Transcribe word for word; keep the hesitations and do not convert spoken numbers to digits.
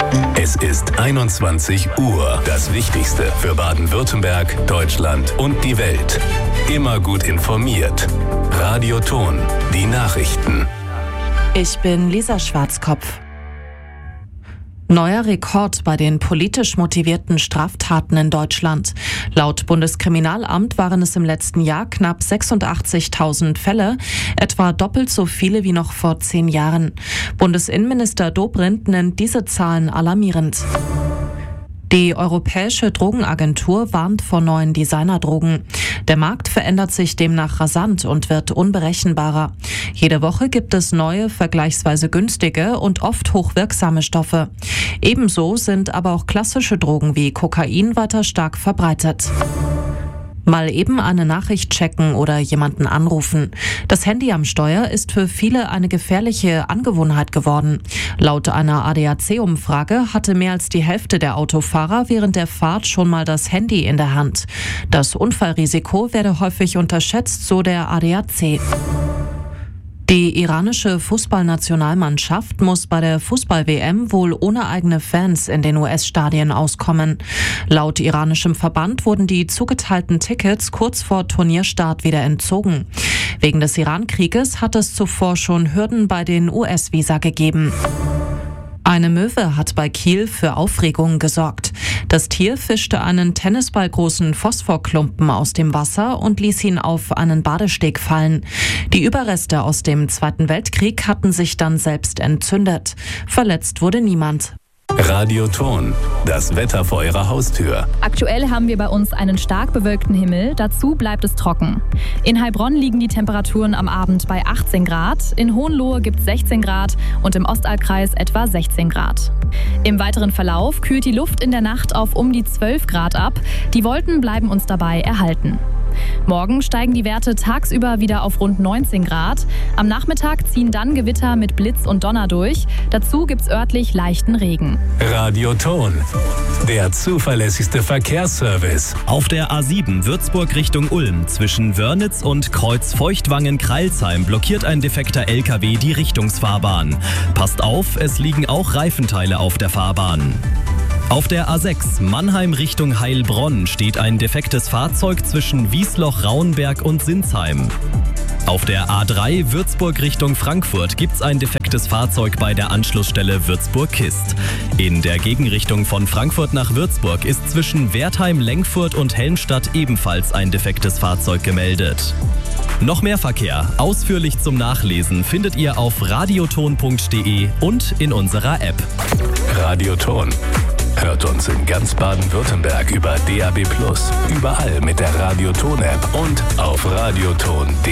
Es ist einundzwanzig Uhr. Das Wichtigste für Baden-Württemberg, Deutschland und die Welt. Immer gut informiert. Radio Ton, die Nachrichten. Ich bin Lisa Schwarzkopf. Neuer Rekord bei den politisch motivierten Straftaten in Deutschland. Laut Bundeskriminalamt waren es im letzten Jahr knapp sechsundachtzigtausend Fälle, etwa doppelt so viele wie noch vor zehn Jahren. Bundesinnenminister Dobrindt nennt diese Zahlen alarmierend. Die Europäische Drogenagentur warnt vor neuen Designerdrogen. Der Markt verändert sich demnach rasant und wird unberechenbarer. Jede Woche gibt es neue, vergleichsweise günstige und oft hochwirksame Stoffe. Ebenso sind aber auch klassische Drogen wie Kokain weiter stark verbreitet. Mal eben eine Nachricht checken oder jemanden anrufen. Das Handy am Steuer ist für viele eine gefährliche Angewohnheit geworden. Laut einer A D A C-Umfrage hatte mehr als die Hälfte der Autofahrer während der Fahrt schon mal das Handy in der Hand. Das Unfallrisiko werde häufig unterschätzt, so der A D A C. Die iranische Fußballnationalmannschaft muss bei der Fußball-W M wohl ohne eigene Fans in den U S-Stadien auskommen. Laut iranischem Verband wurden die zugeteilten Tickets kurz vor Turnierstart wieder entzogen. Wegen des Iran-Krieges hat es zuvor schon Hürden bei den U S-Visa gegeben. Eine Möwe hat bei Kiel für Aufregung gesorgt. Das Tier fischte einen tennisballgroßen Phosphorklumpen aus dem Wasser und ließ ihn auf einen Badesteg fallen. Die Überreste aus dem Zweiten Weltkrieg hatten sich dann selbst entzündet. Verletzt wurde niemand. Radio Ton, das Wetter vor Ihrer Haustür. Aktuell haben wir bei uns einen stark bewölkten Himmel, dazu bleibt es trocken. In Heilbronn liegen die Temperaturen am Abend bei achtzehn Grad, in Hohenlohe gibt es sechzehn Grad und im Ostalbkreis etwa sechzehn Grad. Im weiteren Verlauf kühlt die Luft in der Nacht auf um die zwölf Grad ab, die Wolken bleiben uns dabei erhalten. Morgen steigen die Werte tagsüber wieder auf rund neunzehn Grad. Am Nachmittag ziehen dann Gewitter mit Blitz und Donner durch. Dazu gibt's örtlich leichten Regen. Radio Ton, der zuverlässigste Verkehrsservice. Auf der A sieben Würzburg Richtung Ulm zwischen Wörnitz und Kreuz Feuchtwangen-Kreilsheim blockiert ein defekter L K W die Richtungsfahrbahn. Passt auf, es liegen auch Reifenteile auf der Fahrbahn. Auf der A sechs Mannheim Richtung Heilbronn steht ein defektes Fahrzeug zwischen Wiesloch-Rauenberg und Sinsheim. Auf der A drei Würzburg Richtung Frankfurt gibt's ein defektes Fahrzeug bei der Anschlussstelle Würzburg-Kist. In der Gegenrichtung von Frankfurt nach Würzburg ist zwischen Wertheim-Lengfurt und Helmstadt ebenfalls ein defektes Fahrzeug gemeldet. Noch mehr Verkehr, ausführlich zum Nachlesen, findet ihr auf radioton punkt de und in unserer App. Radio Ton. Hört uns in ganz Baden-Württemberg über D A B plus, überall mit der Radio Ton App und auf radioton punkt de.